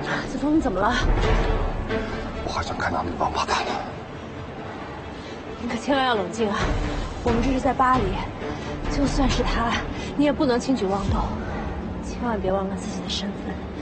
子枫，你怎么了？ 我好像看到那王八蛋了。 你可千万要冷静啊！我们这是在巴黎，就算是他，你也不能轻举妄动，千万别忘了自己的身份。